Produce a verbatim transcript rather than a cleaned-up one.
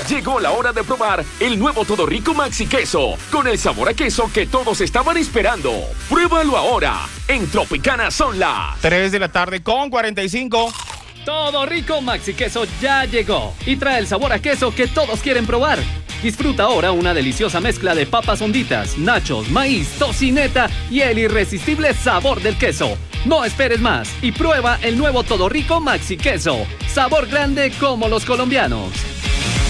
Llegó la hora de probar el nuevo Todo Rico Maxi Queso, con el sabor a queso que todos estaban esperando. Pruébalo ahora. En Tropicana son las tres de la tarde con cuarenta y cinco. Todo Rico Maxi Queso ya llegó y trae el sabor a queso que todos quieren probar. Disfruta ahora una deliciosa mezcla de papas honditas, nachos, maíz, tocineta y el irresistible sabor del queso. No esperes más y prueba el nuevo Todo Rico Maxi Queso. Sabor grande como los colombianos.